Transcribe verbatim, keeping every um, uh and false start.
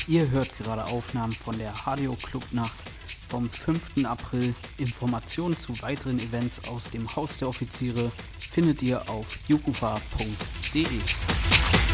Ihr hört gerade Aufnahmen von der Hadio Clubnacht vom fünften April. Informationen zu weiteren Events aus dem Haus der Offiziere findet ihr auf jukufa punkt de.